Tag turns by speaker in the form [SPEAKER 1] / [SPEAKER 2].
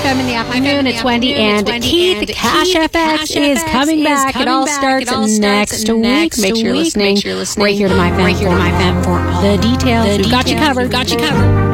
[SPEAKER 1] FM in the afternoon. It's Wendy and Keith. Cash FX is coming back. It all starts next week. Make sure you're listening right here to My Fam for all the details. We've got you covered.